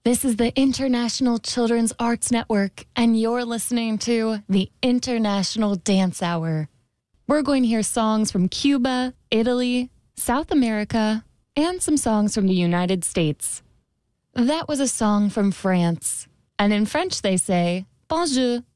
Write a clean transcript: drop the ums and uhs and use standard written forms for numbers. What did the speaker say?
This is the International Children's Arts Network, and you're listening to the International Dance Hour. We're going to hear songs from Cuba, Italy, South America, and some songs from the United States. That was a song from France, and in French they say, Bonjour.